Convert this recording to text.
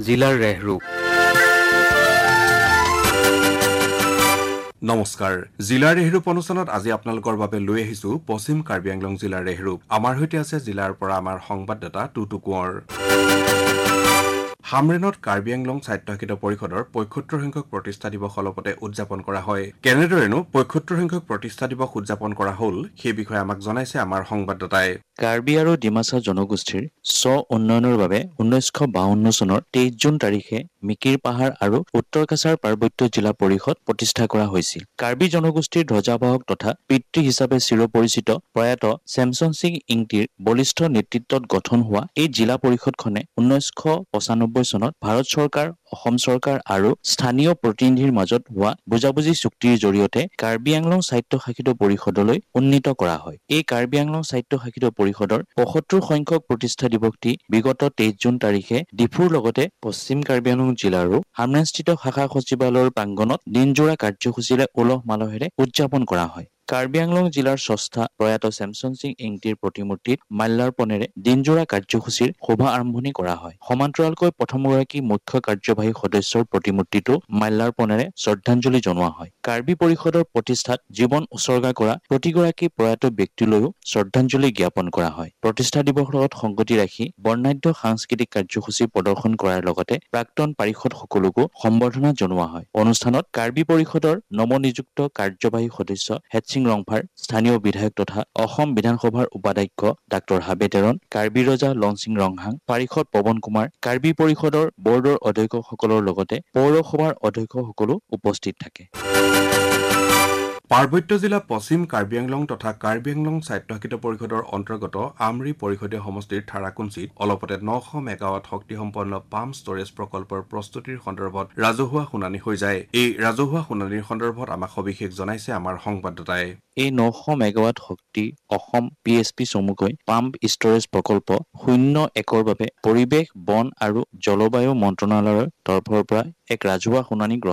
জিলাৰ ৰেহৰূপ। নমস্কাৰ, জিলাৰ ৰেহৰূপ অনুষ্ঠানত আজি আপোনালোকৰ বাবে লৈ আহিছো পশ্চিম কাৰ্বি আংলং জিলাৰ ৰেহৰূপ। আমাৰ সৈতে আছে জিলাৰ পৰা আমাৰ সংবাদদাতা টুটু কোঁৱৰ। হামৰেনত কাৰ্বি আংলং স্বায়ত্তশাসিত পৰিষদৰ ৭৫ সংখ্যক প্ৰতিষ্ঠা দিৱস অলপতে উদযাপন কৰা হয়। কেনেদৰেনো ৭৫ সংখ্যক প্ৰতিষ্ঠা দিৱস উদযাপন কৰা হল সেই বিষয়ে আমাক জনাইছে আমাৰ সংবাদদাতাই। কাৰ্বি আৰু ডিমাছা জনগোষ্ঠীৰ উন্নয়নৰ বাবে 1952 চনৰ 23 জুন তাৰিখে মিকিৰ পাহাৰ আৰু উত্তৰ কাছাৰ পাৰ্বত্য জিলা পৰিষদ প্ৰতিষ্ঠা কৰা হৈছিল। কাৰ্বি জনগোষ্ঠীৰ ধ্বজাবাহক তথা পিতৃ হিচাপে চিৰপৰিচিত প্ৰয়াত চেমছন সিং ইংতিৰ বলিষ্ঠ নেতৃত্বত গঠন হোৱা এই জিলা পৰিষদখনে 1995 চনত ভাৰত চৰকাৰ, অসম চৰকাৰ আৰু স্থানীয় প্ৰতিনিধিৰ মাজত হোৱা বুজাবুজি চুক্তিৰ জৰিয়তে কাৰ্বি আংলং স্বায়ত্তশাসিত পৰিষদলৈ উন্নীত কৰা হয়। এই কাৰ্বি আংলং স্বায়ত্তশাসিত পৰিষদৰ ৭৫ সংখ্যক প্ৰতিষ্ঠা দিৱসটি বিগত 23 জুন তাৰিখে ডিফুৰ লগতে পশ্চিম কাৰ্বি আংলং জিলাৰো হামৰেনস্থিত শাখা সচিবালয়ৰ প্ৰাংগণত দিনজোৰা কাৰ্যসূচীৰে উলহ মালহেৰে উদযাপন কৰা হয়। কাৰ্বি আংলং জিলাৰ স্ৰষ্টা প্ৰয়াত চেমছন সিং ইংতিৰ প্ৰতিমূৰ্তিত মাল্যাৰ্পণেৰে দিনজোৰা কাৰ্যসূচীৰ শোভা আৰম্ভণি কৰা হয়। সমান্তৰালকৈ প্ৰথমগৰাকী মুখ্য কাৰ্যবাহী সদস্যৰ প্ৰতিমূৰ্তিটো মাল্যাৰ্পণেৰে শ্ৰদ্ধাঞ্জলি জনোৱা হয়। কাৰ্বি পৰিষদৰ প্ৰতিষ্ঠাত জীৱন উচৰ্গা কৰা প্ৰতিগৰাকী প্ৰয়াত ব্যক্তিলৈও শ্ৰদ্ধাঞ্জলি জ্ঞাপন কৰা হয়। প্ৰতিষ্ঠা দিৱসৰ লগত সংগতি ৰাখি বৰ্ণাঢ্য সাংস্কৃতিক কাৰ্যসূচী প্ৰদৰ্শন কৰাৰ লগতে প্ৰাক্তন পাৰিষদসকলকো সম্বৰ্ধনা জনোৱা হয়। অনুষ্ঠানত কাৰ্বি পৰিষদৰ নৱনিযুক্ত কাৰ্যবাহী সদস্য হেৎসিং ৰংফাৰ, স্থানীয় বিধায়ক তথা অসম বিধানসভাৰ উপাধ্যক্ষ ডাক্তৰ হাবে তেৰণ, কাৰ্বি ৰজা লনসিং ৰংহাং, পাৰিষদ পৱন কুমাৰ, কাৰ্বি পৰিষদৰ বৰ্ডৰ অধ্যক্ষসকলৰ লগতে পৌৰসভাৰ অধ্যক্ষসকলো উপস্থিত থাকে। পাৰ্বত্য জিলা পশ্চিম কাৰ্বি আংলং তথা কাৰ্বি আংলং স্বায়ত্তশাসিত পৰিষদৰ অন্তৰ্গত আমৰি পৰিষদীয় সমষ্টিৰ থাৰাকুঞ্চিত অলপতে 900 মেগাৱাট শক্তিসম্পন্ন পাম্প ষ্টৰেজ প্ৰকল্পৰ প্ৰস্তুতিৰ সন্দৰ্ভত ৰাজহুৱা শুনানি হৈ যায়। এই ৰাজহুৱা শুনানিৰ সন্দৰ্ভত আমাক সবিশেষ জনাইছে আমাৰ সংবাদদাতাই। এই 900 মেগাৱাট শক্তি অসম PSP চমুকৈ পাম্প ষ্টৰেজ প্ৰকল্প 01 বাবে পৰিৱেশ, বন আৰু জলবায়ু মন্ত্ৰণালয়ৰ তৰফৰ পৰা এক ৰাজহুৱা শুনানি